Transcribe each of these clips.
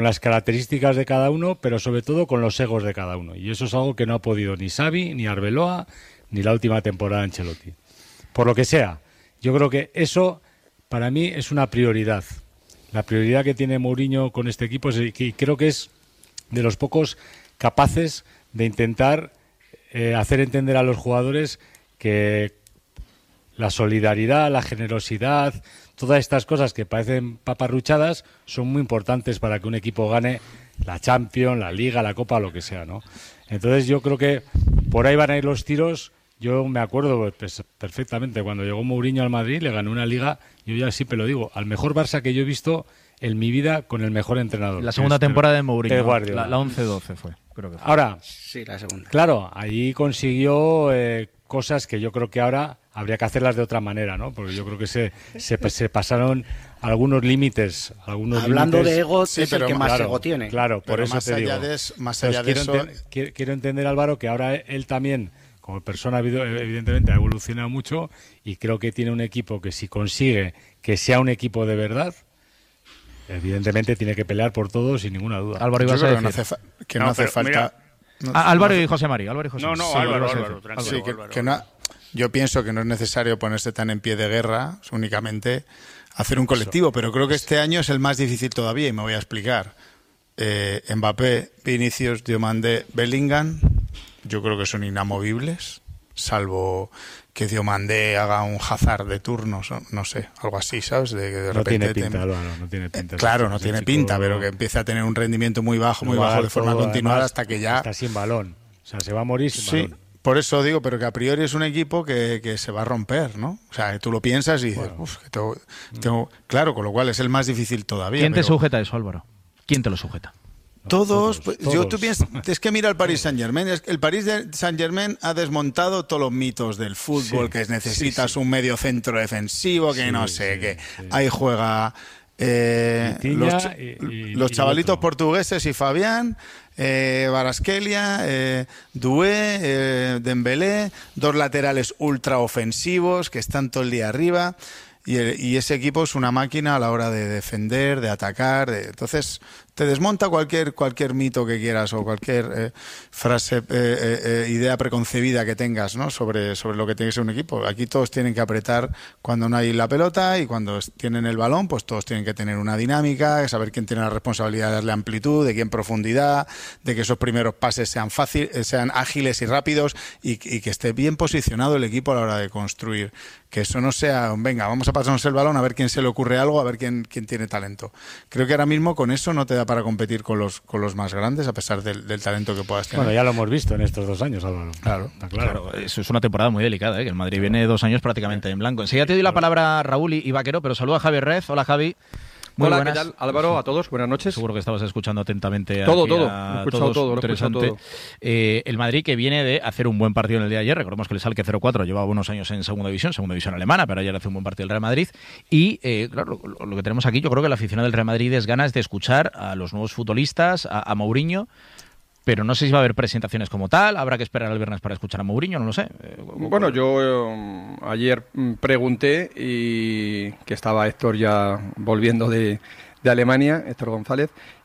las características de cada uno, pero sobre todo con los egos de cada uno. Y eso es algo que no ha podido ni Xavi, ni Arbeloa, ni la última temporada de Ancelotti. Por lo que sea, yo creo que eso para mí es una prioridad. La prioridad que tiene Mourinho con este equipo y creo que es de los pocos capaces de intentar hacer entender a los jugadores que la solidaridad, la generosidad, todas estas cosas que parecen paparruchadas son muy importantes para que un equipo gane la Champions, la Liga, la Copa, lo que sea, ¿no? Entonces yo creo que por ahí van a ir los tiros. Yo me acuerdo pues, perfectamente cuando llegó Mourinho al Madrid, le ganó una Liga, yo ya siempre lo digo, al mejor Barça que yo he visto en mi vida con el mejor entrenador. La segunda temporada de Mourinho, la 11-12 fue, creo que fue. Ahora, sí, la segunda. Claro, ahí consiguió cosas que yo creo que ahora habría que hacerlas de otra manera, ¿no? Porque yo creo que se pasaron algunos límites. Hablando de egos, sí, es el que más ego tiene. Claro, por eso te digo. Más allá de eso... Quiero entender, Álvaro, que ahora él también, como persona, evidentemente ha evolucionado mucho y creo que tiene un equipo que si consigue que sea un equipo de verdad, evidentemente tiene que pelear por todo sin ninguna duda. Álvaro, ibas a decir no hace falta... Álvaro y José Mari. Álvaro, tranquilo. Yo pienso que no es necesario ponerse tan en pie de guerra, únicamente hacer un colectivo, pero creo que este año es el más difícil todavía y me voy a explicar. Mbappé, Vinicius, Diomandé, Bellingham, yo creo que son inamovibles, salvo que Diomandé haga un Hazard de turnos, no sé, algo así, ¿sabes? De repente no tiene pinta, Álvaro, no tiene pinta. Claro, no tiene pinta, pero que empiece a tener un rendimiento muy bajo de forma continuada hasta que ya... Está sin balón, o sea, se va a morir sin balón. Por eso digo, pero que a priori es un equipo que se va a romper, ¿no? O sea, tú lo piensas y dices, claro, con lo cual es el más difícil todavía. ¿Quién te sujeta eso, Álvaro? ¿Quién te lo sujeta? Todos. Tú piensas, es que mira el Paris Saint-Germain. El Paris Saint-Germain ha desmontado todos los mitos del fútbol, que necesitas un medio centro defensivo, que que ahí juega los chavalitos portugueses y Fabián, Kvaratskhelia, Doué, Dembélé, dos laterales ultra ofensivos que están todo el día arriba. Y ese equipo es una máquina a la hora de defender, de atacar. Entonces, te desmonta cualquier mito que quieras o cualquier frase, idea preconcebida que tengas, ¿no? sobre lo que tiene que ser un equipo. Aquí todos tienen que apretar cuando no hay la pelota y cuando tienen el balón, pues todos tienen que tener una dinámica, saber quién tiene la responsabilidad de darle amplitud, de quién profundidad, de que esos primeros pases sean ágiles y rápidos y que esté bien posicionado el equipo a la hora de construir. Que eso no sea, venga, vamos a pasarnos el balón a ver quién se le ocurre algo, a ver quién tiene talento. Creo que ahora mismo con eso no te da para competir con los más grandes, a pesar del talento que puedas tener. Bueno, ya lo hemos visto en estos 2 años, Álvaro. Claro. Eso es una temporada muy delicada, que el Madrid viene 2 años prácticamente en blanco. Enseguida te doy la palabra a Raúl y Vaquero, pero saluda a Javier Rez. Hola, Javi. Muy Hola, buenas. ¿qué tal? Álvaro, a todos, buenas noches. Seguro que estabas escuchando atentamente. Todo, lo he escuchado todo. Interesante. El Madrid que viene de hacer un buen partido en el día de ayer, recordemos que el Schalke 04 lleva unos años en segunda división alemana, pero ayer hace un buen partido el Real Madrid. Y claro, lo que tenemos aquí, yo creo que la afición del Real Madrid es ganas de escuchar a los nuevos futbolistas, a Mourinho. Pero no sé si va a haber presentaciones como tal, habrá que esperar al viernes para escuchar a Mourinho, no lo sé. Bueno, yo ayer pregunté y que estaba Héctor ya volviendo de Alemania, Héctor González,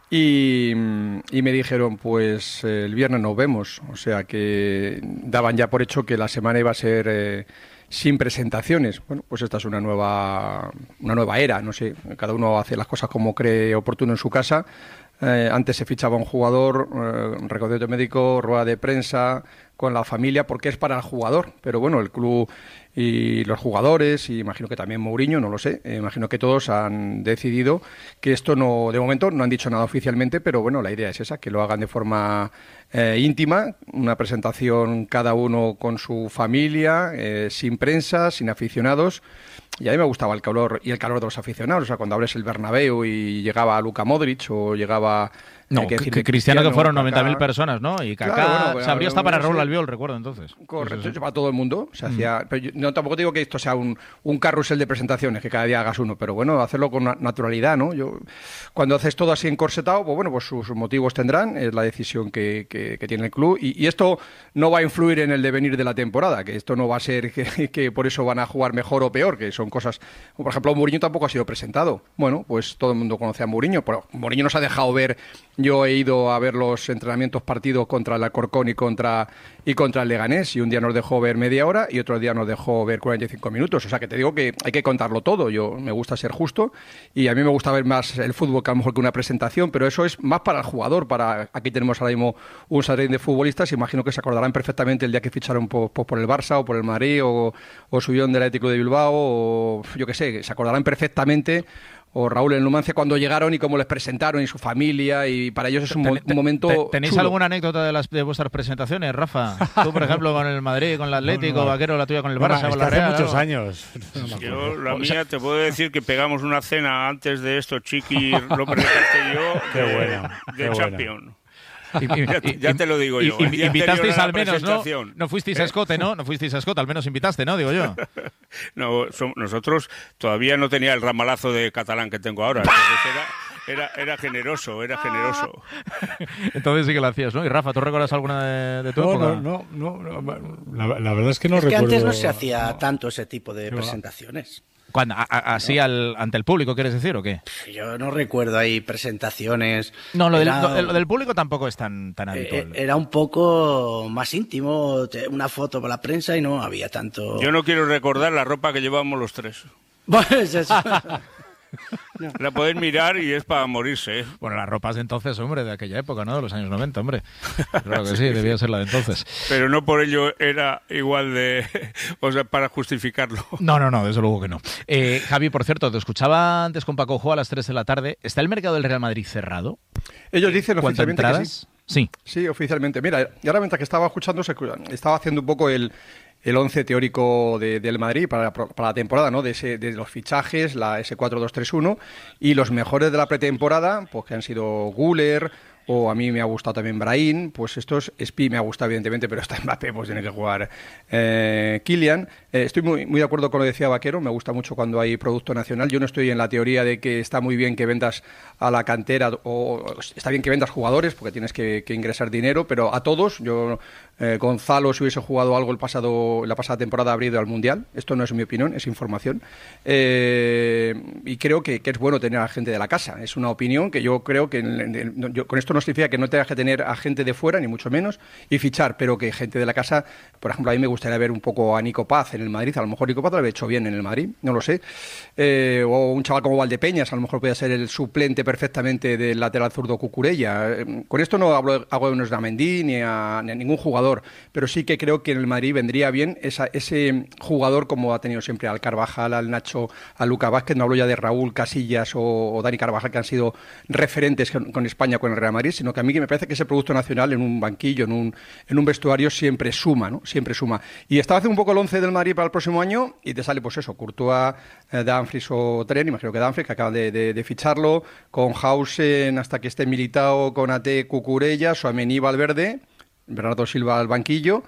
y me dijeron, pues el viernes nos vemos. O sea que daban ya por hecho que la semana iba a ser sin presentaciones. Bueno, pues esta es una nueva era, no sé, cada uno hace las cosas como cree oportuno en su casa. Antes se fichaba un jugador, recorrido médico, rueda de prensa con la familia, porque es para el jugador, pero bueno, el club y los jugadores, y imagino que también Mourinho, no lo sé, imagino que todos han decidido que esto no, de momento no han dicho nada oficialmente, pero bueno, la idea es esa, que lo hagan de forma íntima, una presentación cada uno con su familia, sin prensa, sin aficionados. Y a mí me gustaba el calor de los aficionados, o sea, cuando abres el Bernabéu y llegaba Luka Modric o llegaba... Cristiano, que fueron 90.000 personas, ¿no? Y Kaká, claro, bueno, se abrió hasta para Raúl Albiol, recuerdo entonces. Correcto, para todo el mundo. Se hacía, pero yo, tampoco digo que esto sea un carrusel de presentaciones, que cada día hagas uno, pero bueno, hacerlo con naturalidad, ¿no? Cuando haces todo así encorsetado, pues bueno, pues sus motivos tendrán, es la decisión que tiene el club, y esto no va a influir en el devenir de la temporada, que esto no va a ser que por eso van a jugar mejor o peor, que son son cosas... Por ejemplo, Mourinho tampoco ha sido presentado. Bueno, pues todo el mundo conoce a Mourinho, pero Mourinho nos ha dejado ver... Yo he ido a ver los entrenamientos partidos contra el Alcorcón y contra el Leganés, y un día nos dejó ver media hora y otro día nos dejó ver 45 minutos. O sea, que te digo que hay que contarlo todo. Yo me gusta ser justo y a mí me gusta ver más el fútbol que a lo mejor que una presentación, pero eso es más para el jugador. Aquí tenemos ahora mismo un sartén de futbolistas, imagino que se acordarán perfectamente el día que ficharon por el Barça o por el Madrid o subieron del Atlético de Bilbao o yo qué sé, se acordarán perfectamente, o Raúl en Numancia cuando llegaron y cómo les presentaron y su familia, y para ellos es un momento ¿Tenéis chulo. alguna anécdota de vuestras presentaciones, Rafa? Tú, por ejemplo, con el Madrid, con el Atlético, Vaquero, la tuya con el Barça, con la Real. Hace muchos años. Yo, la mía, te puedo decir que pegamos una cena antes de esto, Chiqui, lo presentaste yo, de Champions. Ya te lo digo yo. Invitasteis al menos, ¿no? No fuisteis a Escote, ¿no? No fuisteis a Escote, al menos invitaste, ¿no? Digo yo. No, nosotros todavía no tenía el ramalazo de catalán que tengo ahora. Entonces era generoso. Entonces sí que lo hacías, ¿no? Y Rafa, ¿tú recuerdas alguna de tu época? No. La verdad es que no recuerdo. Es que antes no se hacía tanto ese tipo de presentaciones. ¿Cuándo? ¿Así ante el público, quieres decir, o qué? Yo no recuerdo ahí presentaciones. No, lo del público tampoco es tan habitual. Era un poco más íntimo, una foto para la prensa y no había tanto... Yo no quiero recordar la ropa que llevábamos los tres. Pues eso. No. La podéis mirar y es para morirse, ¿eh? Bueno, las ropas de entonces, hombre, de aquella época, ¿no? De los años 90, hombre. Claro que sí, debía ser la de entonces. Pero no por ello era igual de... O sea, para justificarlo. No, desde luego que no. Javi, por cierto, te escuchaba antes con Paco Jo a las 3 de la tarde. ¿Está el mercado del Real Madrid cerrado? Ellos dicen oficialmente que sí. Sí, oficialmente. Mira, y ahora mientras que estaba escuchando, estaba haciendo un poco el 11 teórico del Madrid para la temporada, ¿no? De los fichajes, ese 4-2-3-1, y los mejores de la pretemporada, pues que han sido Güler, o a mí me ha gustado también Brahim, pues Spi me ha gustado evidentemente, pero está Mbappé, pues tiene que jugar Kylian. Estoy muy de acuerdo con lo que decía Vaquero, me gusta mucho cuando hay producto nacional. Yo no estoy en la teoría de que está muy bien que vendas a la cantera, o está bien que vendas jugadores, porque tienes que ingresar dinero, pero a todos, Gonzalo, si hubiese jugado algo la pasada temporada, habría ido al Mundial. Esto no es mi opinión, es información. Y creo que es bueno tener a gente de la casa. Es una opinión que yo creo que con esto no significa que no tengas que tener a gente de fuera, ni mucho menos, y fichar, pero que gente de la casa, por ejemplo, a mí me gustaría ver un poco a Nico Paz en el Madrid. A lo mejor Nico Paz lo había hecho bien en el Madrid, no lo sé. O un chaval como Valdepeñas, a lo mejor podría ser el suplente perfectamente del lateral zurdo Cucurella. Con esto no hablo de Osnamendi ni a ningún jugador, pero sí que creo que en el Madrid vendría bien ese jugador como ha tenido siempre al Carvajal, al Nacho, a Lucas Vázquez. No hablo ya de Raúl Casillas o Dani Carvajal, que han sido referentes con España, con el Real Madrid, sino que a mí me parece que ese producto nacional en un banquillo, en un vestuario, siempre suma, ¿no? Siempre suma. Y estaba haciendo un poco el 11 del Madrid para el próximo año y te sale, pues eso, Courtois, Dumfries o Tren, imagino que Dumfries, que acaban de ficharlo, con Hausen hasta que esté Militao, con Ate, Cucurella, Tchouaméni, Valverde, Bernardo Silva al banquillo,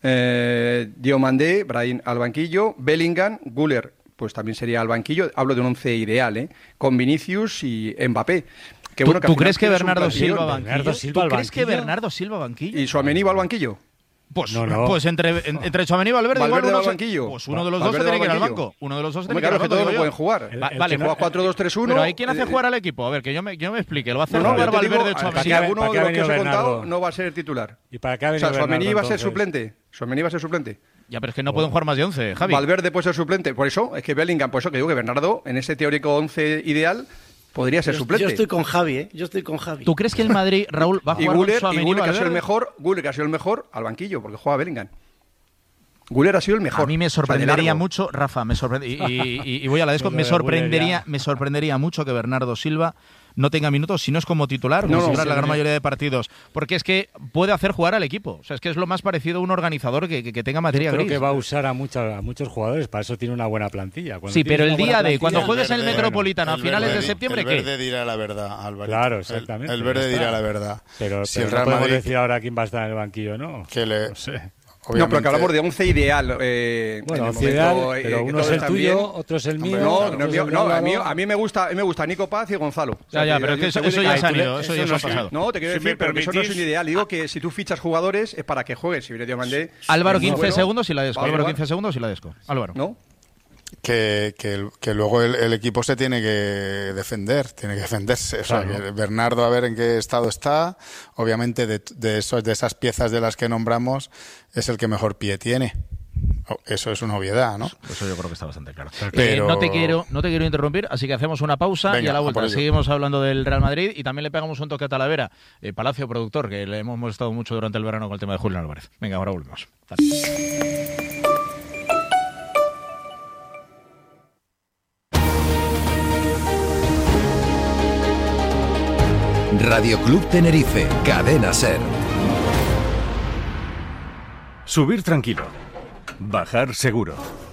Diomandé, Brahim al banquillo, Bellingham, Güler, pues también sería al banquillo. Hablo de un 11 ideal, con Vinicius y Mbappé. ¿Tú crees que Bernardo Silva banquillo? ¿Tú crees que Bernardo Silva banquillo? ¿Y Tchouaméni va al banquillo? Pues entre Tchouaméni y Valverde igual uno al banquillo. Pues uno de los dos se tiene que ir al banco. Uno de los dos se tiene que ir al banco. Claro, que todos no pueden jugar. Vale, juega 4-2-3-1. Pero hay quien hace jugar al equipo. A ver, que yo me explique. Lo va a hacer jugar Valverde Tchouaméni. Si alguno de los que os he contado no va a ser titular. ¿Y para qué ha venido Tchouaméni va a ser suplente. Tchouaméni va a ser suplente. Ya, pero es que no pueden jugar más de 11, Javi. Valverde puede ser suplente. Por eso, es que Bellingham, por eso que digo que Bernardo, en ese teórico 11 ideal, podría ser suplente. Yo estoy con Javi, Yo estoy con Javi. ¿Tú crees que el Madrid, Raúl, va a jugar con Tchouaméni? Y Güler, que ha sido el mejor, al banquillo, porque juega Bellingham. Güler ha sido el mejor. A mí me sorprendería mucho, Rafa, y voy a la desco, me sorprendería mucho que Bernardo Silva no tenga minutos, si no es como titular, la gran mayoría de partidos, porque es que puede hacer jugar al equipo. O sea, es que es lo más parecido a un organizador que tenga materia gris. Creo que va a usar a muchos jugadores, para eso tiene una buena plantilla. Sí, pero el día de cuando juegues en el Metropolitano a finales de septiembre, ¿qué? El Verde dirá la verdad, Álvaro. Claro, exactamente. El Verde dirá la verdad. Pero si el Real Madrid... podemos decir ahora quién va a estar en el banquillo, ¿no? No sé. Obviamente. No, pero que hablamos de 11 ideal. Bueno, 11 ideal, pero uno es el tuyo, otro es el mío. A mí me gusta Nico Paz y Gonzalo. Pero es que eso ya se ha ido, eso ya se ha pasado. No, te quiero decir, pero eso no es un ideal. Digo que si tú fichas jugadores es para que juegues. Si Diomandé... Álvaro, 15 segundos y la desco. Álvaro, 15 segundos y la desco. Álvaro. ¿No? que luego el equipo se tiene que defenderse. O sea, que Bernardo, a ver en qué estado está. Obviamente de esas piezas de las que nombramos es el que mejor pie tiene. Eso es una obviedad, ¿no? Eso yo creo que está bastante claro. Pero... No te quiero interrumpir, así que hacemos una pausa. Venga, y a la vuelta seguimos hablando del Real Madrid y también le pegamos un toque a Talavera, Palacio productor, que le hemos molestado mucho durante el verano con el tema de Julián Álvarez. Venga, ahora volvemos. Dale. Radio Club Tenerife, Cadena SER. Subir tranquilo, bajar seguro.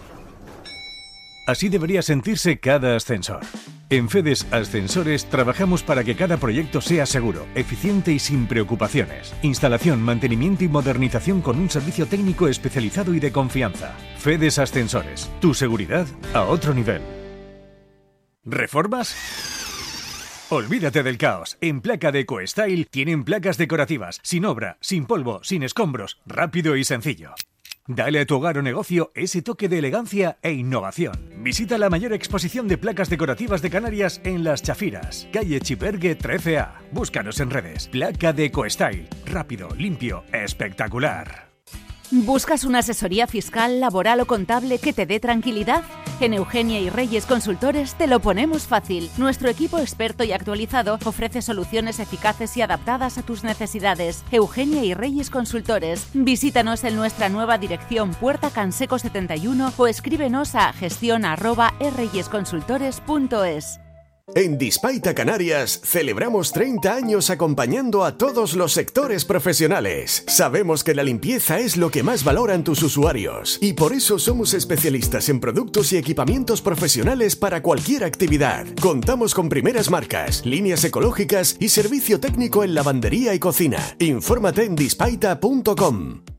Así debería sentirse cada ascensor. En FEDES Ascensores trabajamos para que cada proyecto sea seguro, eficiente y sin preocupaciones. Instalación, mantenimiento y modernización con un servicio técnico especializado y de confianza. FEDES Ascensores, tu seguridad a otro nivel. ¿Reformas? Olvídate del caos. En Placa de EcoStyle tienen placas decorativas, sin obra, sin polvo, sin escombros, rápido y sencillo. Dale a tu hogar o negocio ese toque de elegancia e innovación. Visita la mayor exposición de placas decorativas de Canarias en Las Chafiras, calle Chipergue 13A. Búscanos en redes. Placa de EcoStyle. Rápido, limpio, espectacular. ¿Buscas una asesoría fiscal, laboral o contable que te dé tranquilidad? En Eugenia y Reyes Consultores te lo ponemos fácil. Nuestro equipo experto y actualizado ofrece soluciones eficaces y adaptadas a tus necesidades. Eugenia y Reyes Consultores. Visítanos en nuestra nueva dirección Puerta Canseco 71 o escríbenos a gestión@reyesconsultores.es. En Dispaita Canarias celebramos 30 años acompañando a todos los sectores profesionales. Sabemos que la limpieza es lo que más valoran tus usuarios y por eso somos especialistas en productos y equipamientos profesionales para cualquier actividad. Contamos con primeras marcas, líneas ecológicas y servicio técnico en lavandería y cocina. Infórmate en dispaita.com.